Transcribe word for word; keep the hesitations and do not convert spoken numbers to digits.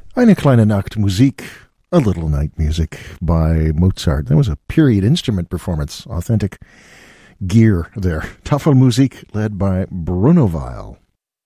Eine kleine Nachtmusik, a little night music by Mozart. That was a period instrument performance, authentic gear there. Tafelmusik led by Bruno Weil.